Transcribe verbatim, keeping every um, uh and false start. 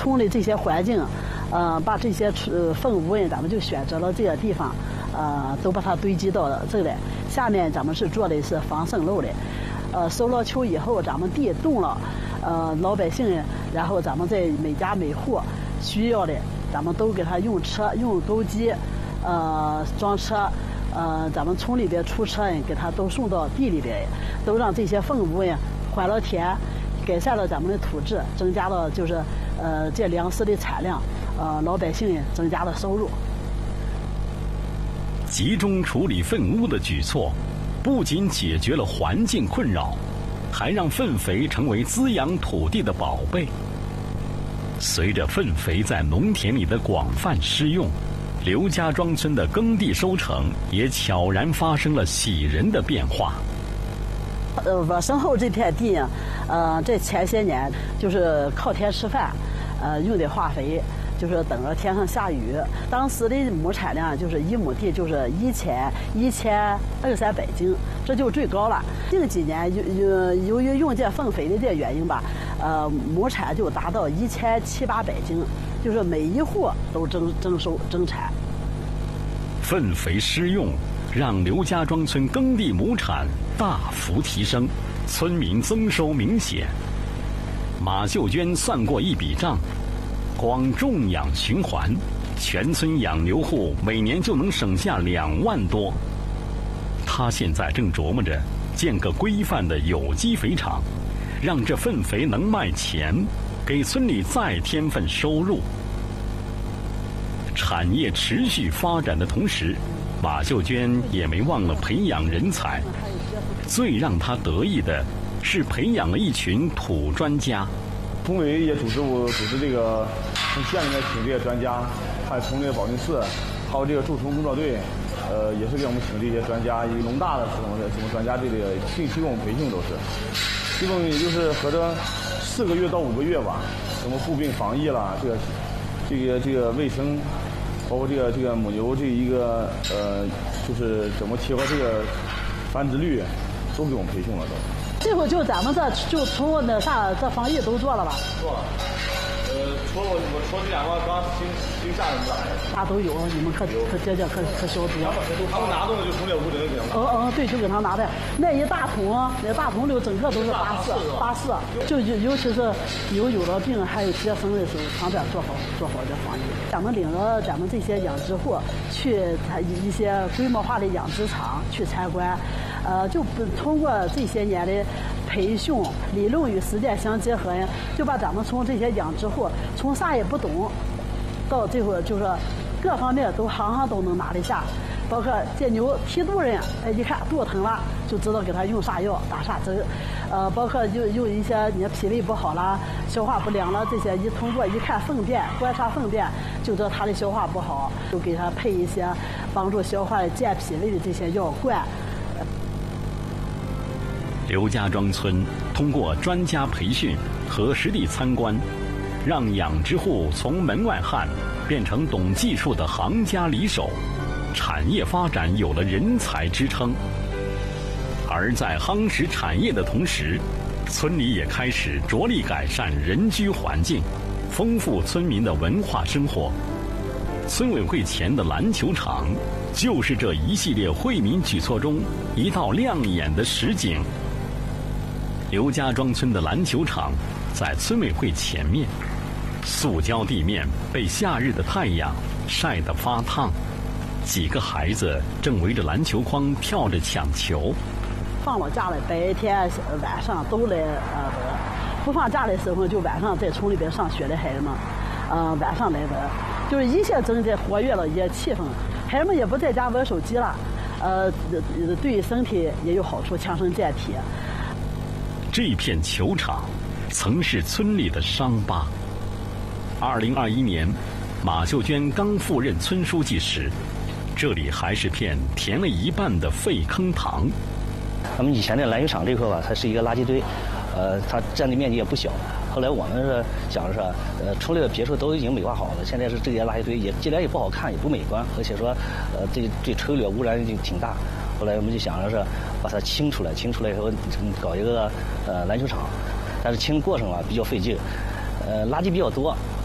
村里这些环境，呃，把这些呃粪污呀，咱们就选择了这个地方，呃，都把它堆积到这里。下面咱们是做的是防渗漏的，呃，收了球以后，咱们地动了，呃，老百姓，然后咱们在每家每户需要的，咱们都给他用车用钩机，呃，装车。呃，咱们村里边出车给他都送到地里边，都让这些粪污呀还了田，改善了咱们的土质，增加了就是呃这粮食的产量，呃老百姓增加了收入。 集中处理粪污的举措，不仅解决了环境困扰，还让粪肥成为滋养土地的宝贝。随着粪肥在农田里的广泛施用，刘家庄村的耕地收成也悄然发生了喜人的变化。 呃，我身后这片地，呃，这前些年就是靠天吃饭，呃，用的化肥就是等着天上下雨。当时的亩产量就是一亩地就是一千一千二三百斤，这就最高了。近几年由由由于用这粪肥的这原因吧，呃，亩产就达到一千七八百斤。就是每一户都增增收增产。 粪肥施用让刘家庄村耕地亩产大幅提升，村民增收明显。马秀娟算过一笔账，光种养循环，全村养牛户每年就能省下两万多。她现在正琢磨着建个规范的有机肥厂，让这粪肥能卖钱，给村里再添份收入。产业持续发展的同时，马秀娟也没忘了培养人才。最让她得意的是培养了一群土专家。 村委也组织我组织这个从县里面请这些专家，还有从这个保定市，还有这个驻村工作队，呃，也是给我们请这些专家，以农大的什么什么专家这个提提供培训都是，基本也就是合着四个月到五个月吧，什么护病防疫啦，这个这个这个卫生，包括这个这个母牛这一个呃，就是怎么提高这个繁殖率，都给我们培训了都。 这会就咱们这就从那啥这防疫都做了吧？ 做了。呃，除了我我除了这两个刚新新下的来的， 啥都有，你们可可接着可可消毒。 他们拿动的就从这屋里给他拿。 嗯嗯，对，就给他拿的那一大桶，那大桶里整个都是八四八四，就就尤其是有有了病还有接生的时候，旁边做好做好这防疫。咱们领着咱们这些养殖户去一些规模化的养殖场去参观。呃，就通过这些年的培训，理论与实践相结合呀，就把咱们从这些养殖户从啥也不懂，到最后就是各方面都行行都能拿得下，包括这牛蹄肚人，哎，一看肚疼了，就知道给他用啥药打啥针，呃，包括用用一些你脾胃不好啦、消化不良了这些，一通过一看粪便，观察粪便，就知道他的消化不好，就给他配一些帮助消化健脾胃的这些药罐。 刘家庄村通过专家培训和实地参观，让养殖户从门外汉变成懂技术的行家里手，产业发展有了人才支撑。而在夯实产业的同时，村里也开始着力改善人居环境，丰富村民的文化生活。村委会前的篮球场就是这一系列惠民举措中一道亮眼的实景。刘家庄村的篮球场在村委会前面，塑胶地面被夏日的太阳晒得发烫，几个孩子正围着篮球框跳着抢球。 放了假了，白天晚上都来呃玩；不放假的时候，就晚上在村里边上学的孩子们，呃晚上来玩，就是一下增加活跃了一些气氛。孩子们也不在家玩手机了，呃对身体也有好处，强身健体。 这片球场曾是村里的伤疤。二零二一年，马秀娟刚赴任村书记时，这里还是片填了一半的废坑塘。 咱们以前的篮球场这块吧，它是一个垃圾堆，呃，它占地面积也不小。后来我们是想着说，呃，村里的别墅都已经美化好了，现在是这些垃圾堆也既然也不好看，也不美观，而且说，呃，对对吹略污染就挺大。后来我们就想着是把它清出来，清出来以后搞一个呃篮球场，但是清过程啊比较费劲，呃，垃圾比较多，